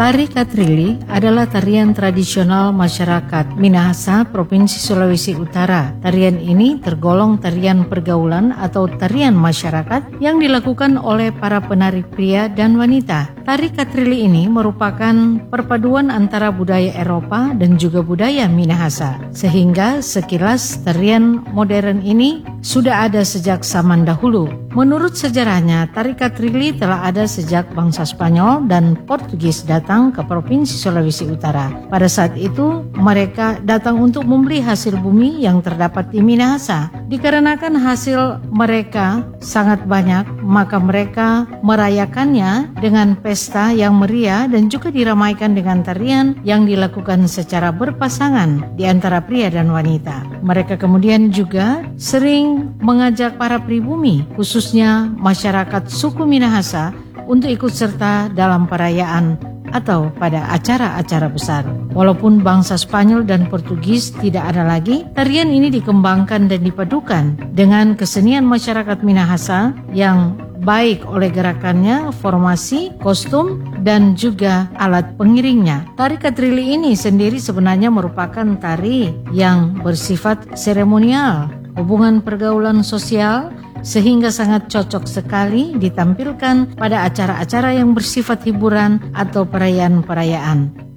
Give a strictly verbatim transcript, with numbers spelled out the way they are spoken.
Tari Katrili adalah tarian tradisional masyarakat Minahasa, Provinsi Sulawesi Utara. Tarian ini tergolong tarian pergaulan atau tarian masyarakat yang dilakukan oleh para penari pria dan wanita. Tari Katrili ini merupakan perpaduan antara budaya Eropa dan juga budaya Minahasa, sehingga sekilas tarian modern ini sudah ada sejak zaman dahulu. Menurut sejarahnya, tari Katrili telah ada sejak bangsa Spanyol dan Portugis datang ke Provinsi Sulawesi Utara. Pada saat itu, mereka datang untuk membeli hasil bumi yang terdapat di Minahasa. Dikarenakan hasil mereka sangat banyak, maka mereka merayakannya dengan pesta yang meriah dan juga diramaikan dengan tarian yang dilakukan secara berpasangan di antara pria dan wanita. Mereka kemudian juga sering mengajak para pribumi, khususnya masyarakat suku Minahasa, untuk ikut serta dalam perayaan atau pada acara-acara besar. Walaupun bangsa Spanyol dan Portugis tidak ada lagi, tarian ini dikembangkan dan dipadukan dengan kesenian masyarakat Minahasa yang baik oleh gerakannya, formasi, kostum, dan juga alat pengiringnya. Tari Katrili ini sendiri sebenarnya merupakan tari yang bersifat seremonial, hubungan pergaulan sosial, sehingga sangat cocok sekali ditampilkan pada acara-acara yang bersifat hiburan atau perayaan-perayaan.